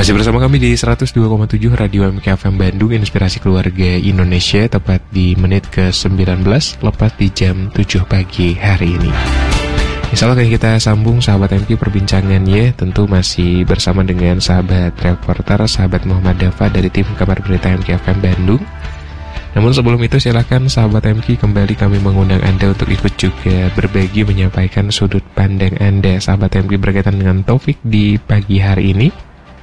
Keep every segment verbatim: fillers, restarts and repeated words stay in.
Masih bersama kami di seratus dua koma tujuh Radio M K F M Bandung, Inspirasi Keluarga Indonesia, tepat di menit ke sembilan belas, lepas di jam tujuh pagi hari ini. Insya Allah kita sambung sahabat M K perbincangannya, tentu masih bersama dengan sahabat reporter, sahabat Muhammad Dafa dari tim Kabar Berita M K F M Bandung. Namun sebelum itu silakan sahabat M K, kembali kami mengundang Anda untuk ikut juga berbagi, menyampaikan sudut pandang Anda sahabat M K berkaitan dengan topik di pagi hari ini.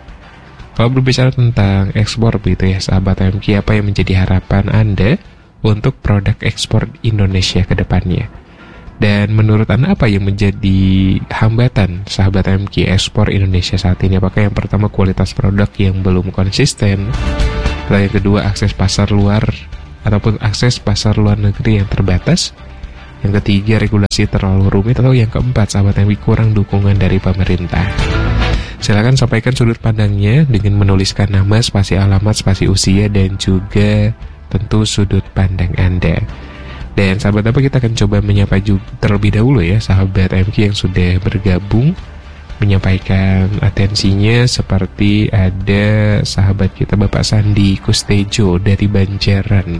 Kalau berbicara tentang ekspor begitu ya sahabat M K, apa yang menjadi harapan Anda untuk produk ekspor Indonesia ke depannya? Dan menurut Anda apa yang menjadi hambatan sahabat M K ekspor Indonesia saat ini? Apakah yang pertama kualitas produk yang belum konsisten? Atau yang kedua akses pasar luar ataupun akses pasar luar negeri yang terbatas? Yang ketiga regulasi terlalu rumit? Atau yang keempat sahabat M K kurang dukungan dari pemerintah? Silakan sampaikan sudut pandangnya dengan menuliskan nama, spasi alamat, spasi usia, dan juga tentu sudut pandang Anda. Dan sahabat apa, kita akan coba menyapa juga terlebih dahulu ya sahabat M K yang sudah bergabung menyampaikan atensinya, seperti ada sahabat kita Bapak Sandi Kustejo dari Banjaran,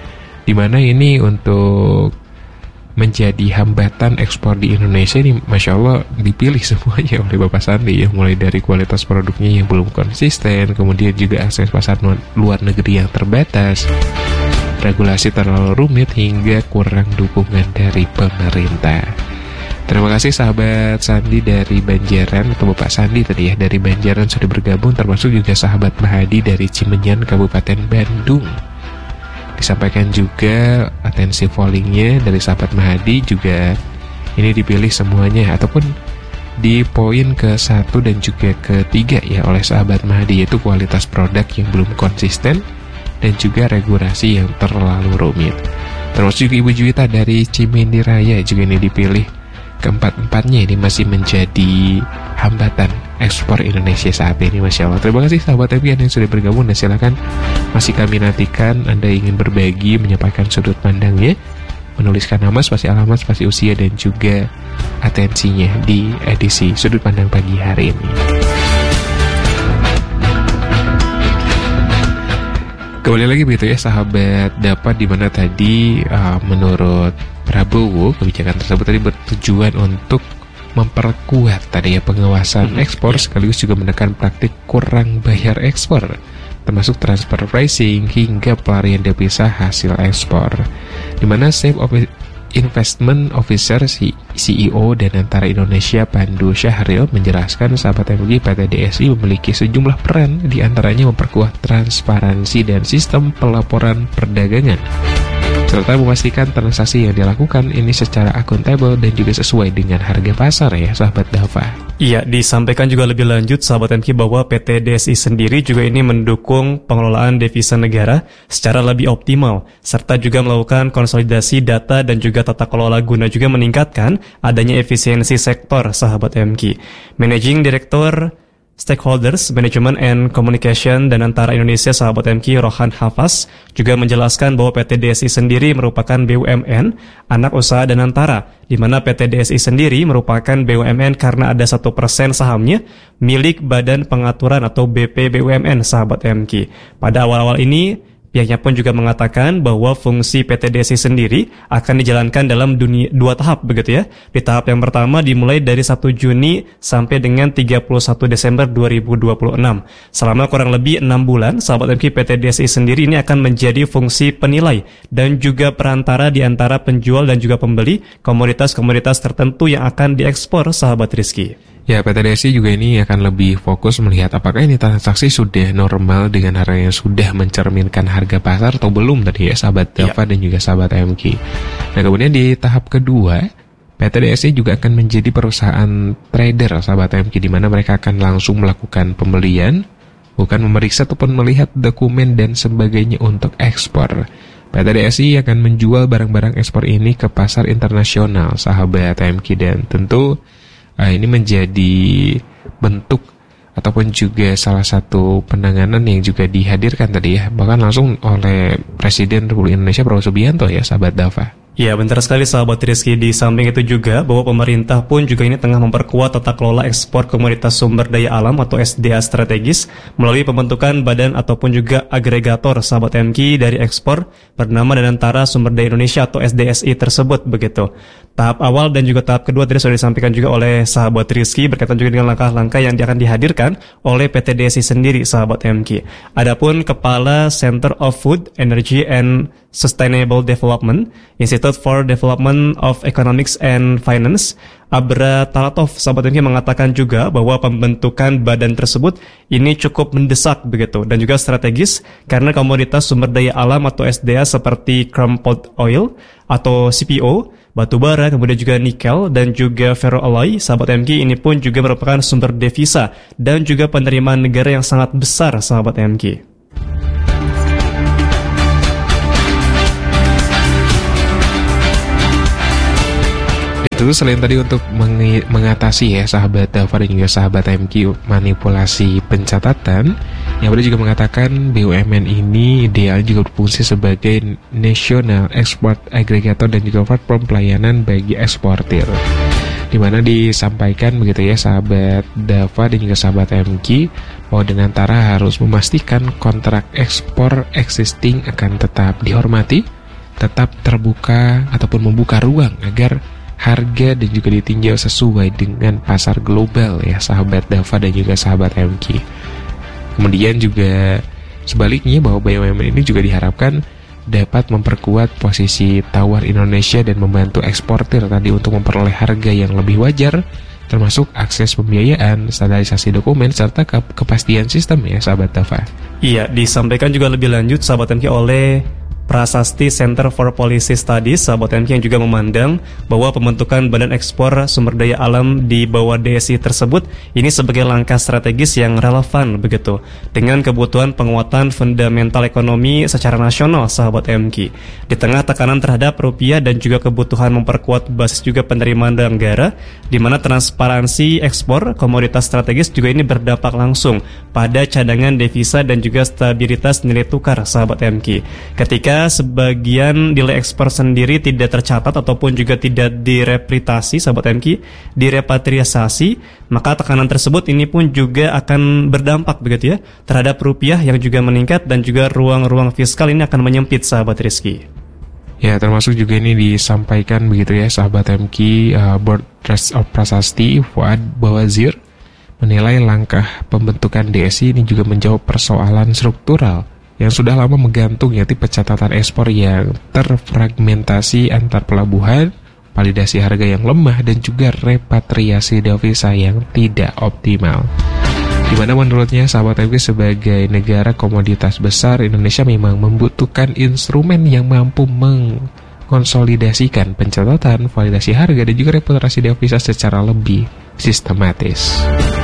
dimana ini untuk menjadi hambatan ekspor di Indonesia ini, Masya Allah dipilih semuanya oleh Bapak Sandi ya, mulai dari kualitas produknya yang belum konsisten, kemudian juga akses pasar luar negeri yang terbatas, regulasi terlalu rumit, hingga kurang dukungan dari pemerintah. Terima kasih sahabat Sandi dari Banjaran, atau Bapak Sandi tadi ya, dari Banjaran sudah bergabung, termasuk juga sahabat Mahadi dari Cimenyan, Kabupaten Bandung. Disampaikan juga atensi volleynya dari sahabat Mahadi, juga ini dipilih semuanya ataupun di poin ke satu dan juga ketiga ya oleh sahabat Mahadi, yaitu kualitas produk yang belum konsisten dan juga regulasi yang terlalu rumit. Termasuk juga Ibu Juwita dari Cimindi Raya juga ini dipilih. Keempat-empatnya ini masih menjadi hambatan ekspor Indonesia saat ini, Masya Allah. Terima kasih sahabat M K yang sudah bergabung, dan silakan masih kami nantikan Anda ingin berbagi, menyampaikan sudut pandangnya, menuliskan nama, spasi alamat, spasi usia, dan juga atensinya di edisi Sudut Pandang pagi hari ini. Kembali lagi begitu ya sahabat, dapat dimana tadi uh, menurut Prabowo kebijakan tersebut tadi bertujuan untuk memperkuat tadi ya pengawasan mm-hmm. ekspor, sekaligus juga menekan praktik kurang bayar ekspor, termasuk transfer pricing hingga pelarian devisa hasil ekspor. Dimana Chief Investment Officer C E O dan Antara Indonesia Pandu Syahril menjelaskan sahabat M K P T D S I memiliki sejumlah peran, diantaranya memperkuat transparansi dan sistem pelaporan perdagangan, serta memastikan transaksi yang dilakukan ini secara akuntabel dan juga sesuai dengan harga pasar ya sahabat Dafa. Iya, disampaikan juga lebih lanjut sahabat M K bahwa P T D S I sendiri juga ini mendukung pengelolaan devisa negara secara lebih optimal, serta juga melakukan konsolidasi data dan juga tata kelola guna juga meningkatkan adanya efisiensi sektor sahabat M K. Managing Director Stakeholders Management and Communication dan Antara Indonesia sahabat M K Rohan Hafaz juga menjelaskan bahwa P T D S I sendiri merupakan B U M N anak usaha dan Antara, di mana P T D S I sendiri merupakan B U M N karena ada satu persen sahamnya milik Badan Pengaturan atau B P B U M N sahabat M K. Pada awal-awal ini pihaknya pun juga mengatakan bahwa fungsi P T D S I sendiri akan dijalankan dalam dunia, dua tahap begitu ya. Di tahap yang pertama dimulai dari satu Juni sampai dengan tiga puluh satu Desember dua ribu dua puluh enam. Selama kurang lebih enam bulan, sahabat M K, P T D S I sendiri ini akan menjadi fungsi penilai dan juga perantara di antara penjual dan juga pembeli komoditas-komoditas tertentu yang akan diekspor sahabat Rizky. Ya, P T D S I juga ini akan lebih fokus melihat apakah ini transaksi sudah normal dengan harga yang sudah mencerminkan harga pasar atau belum tadi ya sahabat Dafa ya. Dan juga sahabat M K. Nah, kemudian di tahap kedua, P T D S I juga akan menjadi perusahaan trader sahabat M K, di mana mereka akan langsung melakukan pembelian, bukan memeriksa ataupun melihat dokumen dan sebagainya untuk ekspor. P T D S I akan menjual barang-barang ekspor ini ke pasar internasional sahabat M K, dan tentu Nah, ini menjadi bentuk ataupun juga salah satu penanganan yang juga dihadirkan tadi ya, bahkan langsung oleh Presiden Republik Indonesia Prabowo Subianto ya sahabat Dafa. Ya, benar sekali sahabat Rizky. Di samping itu juga bahwa pemerintah pun juga ini tengah memperkuat tata kelola ekspor komoditas sumber daya alam atau S D A strategis melalui pembentukan badan ataupun juga agregator sahabat M K dari ekspor bernama Danantara Sumber Daya Indonesia atau S D S I tersebut begitu. Tahap awal dan juga tahap kedua tadi sudah disampaikan juga oleh sahabat Rizky berkaitan juga dengan langkah-langkah yang akan dihadirkan oleh P T D S I sendiri sahabat M K. Adapun Kepala Center of Food, Energy and Sustainable Development, Institute for Development of Economics and Finance, Abra Talatov, sahabat M K mengatakan juga bahwa pembentukan badan tersebut ini cukup mendesak begitu dan juga strategis karena komoditas sumber daya alam atau S D A seperti crude oil atau C P O, batu bara, kemudian juga nikel dan juga ferroalloy, sahabat M K ini pun juga merupakan sumber devisa dan juga penerimaan negara yang sangat besar sahabat M K. Itu selain tadi untuk meng- mengatasi ya sahabat Dava dan juga sahabat M K manipulasi pencatatan, yang ada juga mengatakan B U M N ini ideal juga berfungsi sebagai National Export Aggregator dan juga platform pelayanan bagi eksportir, di mana disampaikan begitu ya sahabat Dava dan juga sahabat M K bahwa Danantara harus memastikan kontrak ekspor existing akan tetap dihormati, tetap terbuka ataupun membuka ruang agar harga dan juga ditinjau sesuai dengan pasar global ya sahabat Dava dan juga sahabat M K. Kemudian juga sebaliknya bahwa B U M N ini juga diharapkan dapat memperkuat posisi tawar Indonesia dan membantu eksportir tadi untuk memperoleh harga yang lebih wajar, termasuk akses pembiayaan, standarisasi dokumen, serta ke- kepastian sistem ya sahabat Dava. Iya, disampaikan juga lebih lanjut sahabat M K oleh Prasasti Center for Policy Studies, sahabat M K yang juga memandang bahwa pembentukan Badan Ekspor Sumber Daya Alam di bawah D S I tersebut ini sebagai langkah strategis yang relevan begitu dengan kebutuhan penguatan fundamental ekonomi secara nasional sahabat M K. Di tengah tekanan terhadap rupiah dan juga kebutuhan memperkuat basis juga penerimaan negara, di mana transparansi ekspor komoditas strategis juga ini berdampak langsung pada cadangan devisa dan juga stabilitas nilai tukar sahabat M K. Ketika sebagian nilai ekspor sendiri tidak tercatat ataupun juga tidak direpatriasi sahabat M K, direpatriasi, maka tekanan tersebut ini pun juga akan berdampak begitu ya terhadap rupiah yang juga meningkat dan juga ruang-ruang fiskal ini akan menyempit sahabat Rizky. Ya, termasuk juga ini disampaikan begitu ya sahabat M K, uh, Board Trust of Prasasti Fuad Bawazir menilai langkah pembentukan D S I ini juga menjawab persoalan struktural yang sudah lama menggantung yaitu pencatatan ekspor yang terfragmentasi antar pelabuhan, validasi harga yang lemah, dan juga repatriasi devisa yang tidak optimal. Di mana menurutnya sahabat M K sebagai negara komoditas besar, Indonesia memang membutuhkan instrumen yang mampu mengkonsolidasikan pencatatan, validasi harga, dan juga repatriasi devisa secara lebih sistematis.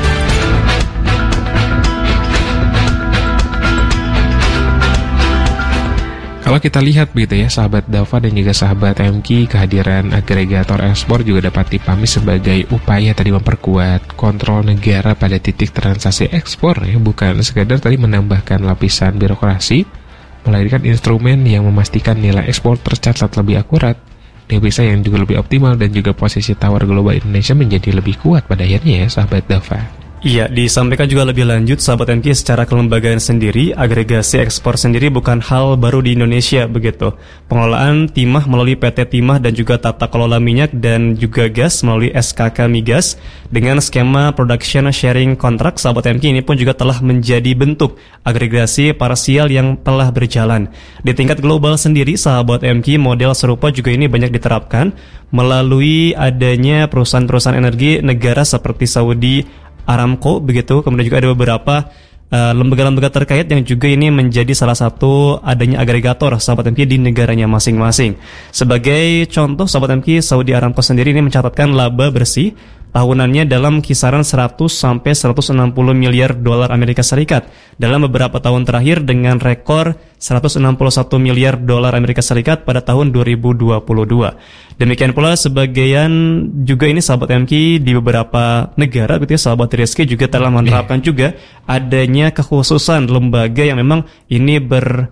Kalau kita lihat begitu ya sahabat Dava dan juga sahabat M K, kehadiran agregator ekspor juga dapat dipahami sebagai upaya tadi memperkuat kontrol negara pada titik transaksi ekspor ya, bukan sekadar tadi menambahkan lapisan birokrasi, melainkan instrumen yang memastikan nilai ekspor tercatat lebih akurat, devisa yang juga lebih optimal, dan juga posisi tawar global Indonesia menjadi lebih kuat pada akhirnya ya sahabat Dava. Iya, disampaikan juga lebih lanjut sahabat M K secara kelembagaan sendiri, agregasi ekspor sendiri bukan hal baru di Indonesia begitu. Pengelolaan timah melalui P T Timah dan juga tata kelola minyak dan juga gas melalui S K K Migas dengan skema production sharing contract sahabat M K ini pun juga telah menjadi bentuk agregasi parsial yang telah berjalan. Di tingkat global sendiri sahabat M K model serupa juga ini banyak diterapkan melalui adanya perusahaan-perusahaan energi negara seperti Saudi Aramco begitu, kemudian juga ada beberapa uh, lembaga-lembaga terkait yang juga ini menjadi salah satu adanya agregator sahabat M K di negaranya masing-masing. Sebagai contoh sahabat M K, Saudi Aramco sendiri ini mencatatkan laba bersih tahunannya dalam kisaran seratus sampai seratus enam puluh miliar dolar Amerika Serikat dalam beberapa tahun terakhir dengan rekor seratus enam puluh satu miliar dolar Amerika Serikat pada tahun dua ribu dua puluh dua. Demikian pula sebagian juga ini sahabat M K di beberapa negara gitu ya sahabat Rizky juga telah menerapkan juga adanya kekhususan lembaga yang memang ini ber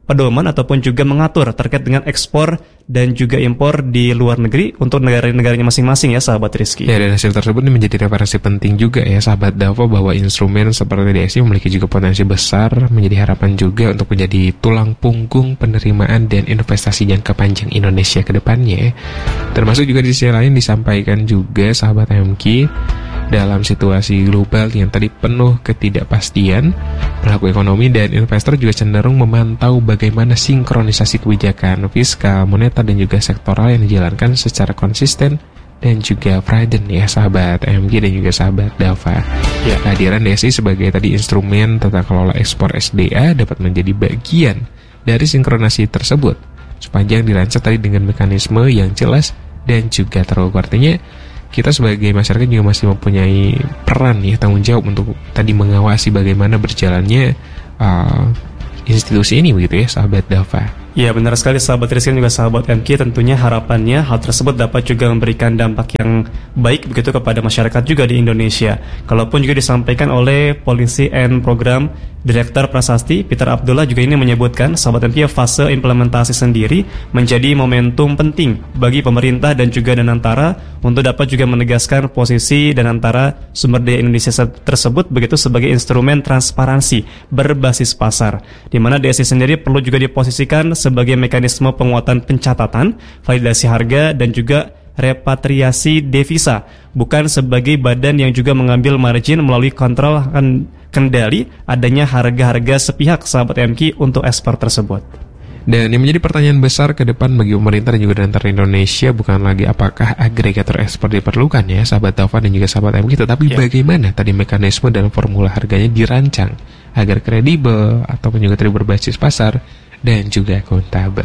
pedoman ataupun juga mengatur terkait dengan ekspor dan juga impor di luar negeri untuk negara-negaranya masing-masing ya sahabat Rizky. Ya, dan hasil tersebut ini menjadi referensi penting juga ya sahabat Dava, bahwa instrumen seperti D S I memiliki juga potensi besar, menjadi harapan juga untuk menjadi tulang punggung penerimaan dan investasi jangka panjang Indonesia ke depannya. Termasuk juga di sisi lain disampaikan juga sahabat M Q, dalam situasi global yang tadi penuh ketidakpastian, pelaku ekonomi dan investor juga cenderung memantau bagaimana sinkronisasi kebijakan fiskal, moneter, dan juga sektoral yang dijalankan secara konsisten dan juga prudent ya sahabat M G dan juga sahabat Dava. Ya, kehadiran D S I sebagai tadi instrumen tata kelola ekspor S D A dapat menjadi bagian dari sinkronasi tersebut sepanjang dirancang tadi dengan mekanisme yang jelas dan juga terukur. Artinya kita sebagai masyarakat juga masih mempunyai peran ya, tanggung jawab untuk tadi mengawasi bagaimana berjalannya uh, institusi ini begitu ya sahabat Dava. Ya benar sekali sahabat Rizky dan juga sahabat M K, tentunya harapannya hal tersebut dapat juga memberikan dampak yang baik begitu kepada masyarakat juga di Indonesia. Kalaupun juga disampaikan oleh Policy and Program Direktur Prasasti Peter Abdullah juga ini menyebutkan sahabat M K, fase implementasi sendiri menjadi momentum penting bagi pemerintah dan juga Danantara untuk dapat juga menegaskan posisi Danantara sumber daya Indonesia tersebut begitu sebagai instrumen transparansi berbasis pasar, di mana D S I sendiri perlu juga diposisikan sebagai mekanisme penguatan pencatatan, validasi harga, dan juga repatriasi devisa, bukan sebagai badan yang juga mengambil margin melalui kontrol kendali adanya harga-harga sepihak sahabat M K untuk ekspor tersebut. Dan yang menjadi pertanyaan besar ke depan bagi pemerintah dan juga Danantara Indonesia bukan lagi apakah agregator ekspor diperlukan ya sahabat Dava dan juga sahabat M K, tetapi ya, bagaimana tadi mekanisme dan formula harganya dirancang agar kredibel ataupun juga tadi berbasis pasar dan juga akuntabel.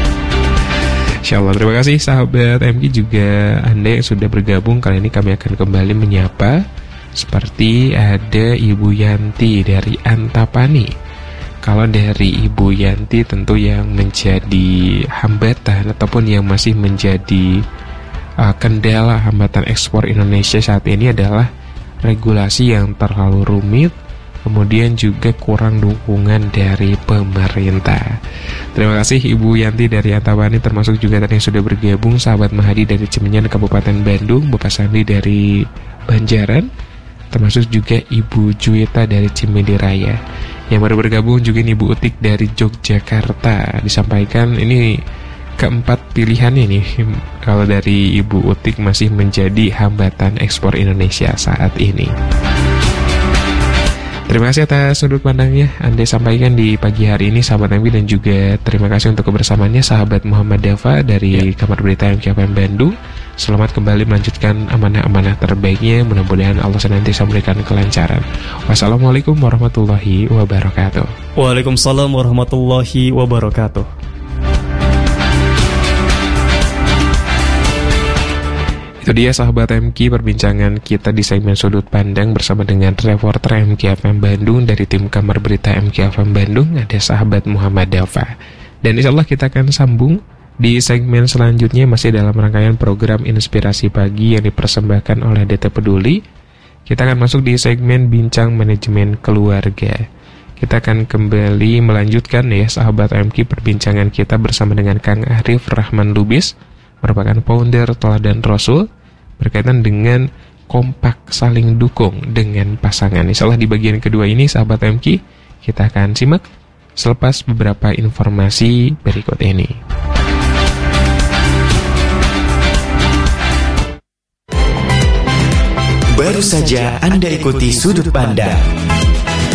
Insyaallah, terima kasih sahabat M K juga Anda yang sudah bergabung. Kali ini kami akan kembali menyapa, seperti ada Ibu Yanti dari Antapani. Kalau dari Ibu Yanti tentu yang menjadi hambatan ataupun yang masih menjadi uh, kendala hambatan ekspor Indonesia saat ini adalah regulasi yang terlalu rumit, kemudian juga kurang dukungan dari pemerintah. Terima kasih Ibu Yanti dari Antapani, termasuk juga tadi yang sudah bergabung sahabat Mahadi dari Cimenyan Kabupaten Bandung, Bapak Sandi dari Banjaran, termasuk juga Ibu Juwita dari Cimindi Raya. Yang baru bergabung juga Ibu Utik dari Yogyakarta. Disampaikan ini keempat pilihan ini kalau dari Ibu Utik masih menjadi hambatan ekspor Indonesia saat ini. Terima kasih atas sudut pandangnya Anda sampaikan di pagi hari ini sahabat M K, dan juga terima kasih untuk kebersamaannya sahabat Muhammad Dava dari ya. Kamar Berita M K F M Bandung. Selamat kembali melanjutkan amanah-amanah terbaiknya, mudah-mudahan Allah senantiasa memberikan kelancaran. Wassalamualaikum warahmatullahi wabarakatuh. Waalaikumsalam warahmatullahi wabarakatuh. Itu dia sahabat M K, perbincangan kita di segmen Sudut Pandang bersama dengan reporter M K F M Bandung dari tim Kamar Berita M K F M Bandung, ada sahabat Muhammad Dava. Dan insyaallah kita akan sambung di segmen selanjutnya masih dalam rangkaian program Inspirasi Pagi yang dipersembahkan oleh D T Peduli. Kita akan masuk di segmen Bincang Manajemen Keluarga. Kita akan kembali melanjutkan ya sahabat M K perbincangan kita bersama dengan Kang Arif Rahman Lubis, merupakan founder Teladan Rasul, berkaitan dengan kompak saling dukung dengan pasangan. Insyaallah di bagian kedua ini sahabat M K kita akan simak selepas beberapa informasi berikut ini. Baru saja Anda ikuti Sudut Pandang